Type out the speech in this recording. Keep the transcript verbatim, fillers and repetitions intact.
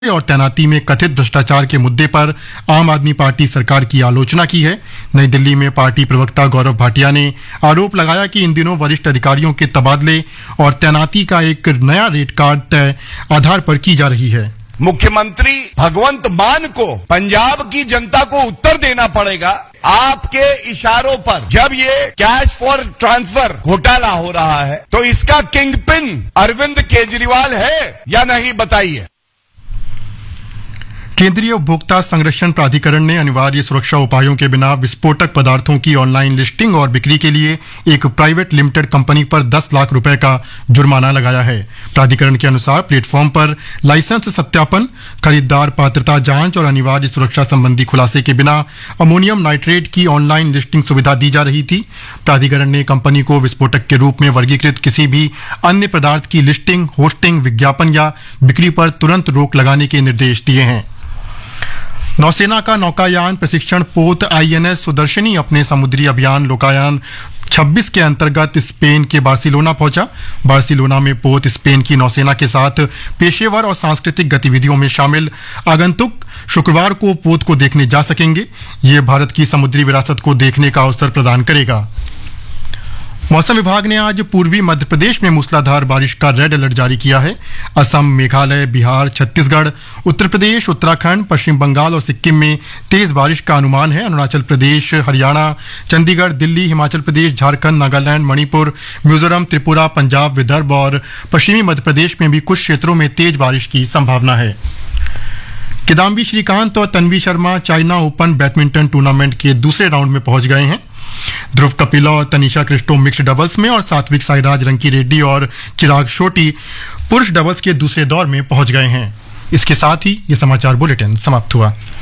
और तैनाती में कथित भ्रष्टाचार के मुद्दे पर आम आदमी पार्टी सरकार की आलोचना की है। नई दिल्ली में पार्टी प्रवक्ता गौरव भाटिया ने आरोप लगाया कि इन दिनों वरिष्ठ अधिकारियों के तबादले और तैनाती का एक नया रेट कार्ड तय आधार पर की जा रही है। मुख्यमंत्री भगवंत मान को पंजाब की जनता को उत्तर देना पड़ेगा। आपके इशारों पर जब ये कैश फॉर ट्रांसफर घोटाला हो रहा है तो इसका किंग पिन अरविंद केजरीवाल है या नहीं, बताइए। केंद्रीय उपभोक्ता संरक्षण प्राधिकरण ने अनिवार्य सुरक्षा उपायों के बिना विस्फोटक पदार्थों की ऑनलाइन लिस्टिंग और बिक्री के लिए एक प्राइवेट लिमिटेड कंपनी पर दस लाख रुपए का जुर्माना लगाया है। प्राधिकरण के अनुसार प्लेटफॉर्म पर लाइसेंस सत्यापन, खरीदार पात्रता जांच और अनिवार्य सुरक्षा संबंधी खुलासे के बिना अमोनियम नाइट्रेट की ऑनलाइन लिस्टिंग सुविधा दी जा रही थी। प्राधिकरण ने कंपनी को विस्फोटक के रूप में वर्गीकृत किसी भी अन्य पदार्थ की लिस्टिंग, होस्टिंग, विज्ञापन या बिक्री पर तुरंत रोक लगाने के निर्देश दिए हैं। नौसेना का नौकायान प्रशिक्षण पोत आईएनएस सुदर्शनी अपने समुद्री अभियान लोकायान छब्बीस के अंतर्गत स्पेन के बार्सिलोना पहुंचा। बार्सिलोना में पोत स्पेन की नौसेना के साथ पेशेवर और सांस्कृतिक गतिविधियों में शामिल आगंतुक शुक्रवार को पोत को देखने जा सकेंगे। ये भारत की समुद्री विरासत को देखने का अवसर प्रदान करेगा। मौसम विभाग ने आज पूर्वी मध्य प्रदेश में मूसलाधार बारिश का रेड अलर्ट जारी किया है। असम, मेघालय, बिहार, छत्तीसगढ़, उत्तर प्रदेश, उत्तराखंड, पश्चिम बंगाल और सिक्किम में तेज बारिश का अनुमान है। अरुणाचल प्रदेश, हरियाणा, चंडीगढ़, दिल्ली, हिमाचल प्रदेश, झारखंड, नागालैंड, मणिपुर, मिजोरम, त्रिपुरा, पंजाब, विदर्भ और पश्चिमी मध्य प्रदेश में भी कुछ क्षेत्रों में तेज बारिश की संभावना है। किदाम्बी श्रीकांत और Tanvi Sharma China open badminton tournament के दूसरे राउंड में पहुंच गए हैं। ध्रुव कपिला और तनिषा क्रिस्टो मिक्स्ड डबल्स में और सात्विक साईराज, रंकी रेड्डी और चिराग शेट्टी पुरुष डबल्स के दूसरे दौर में पहुंच गए हैं। इसके साथ ही ये समाचार बुलेटिन समाप्त हुआ।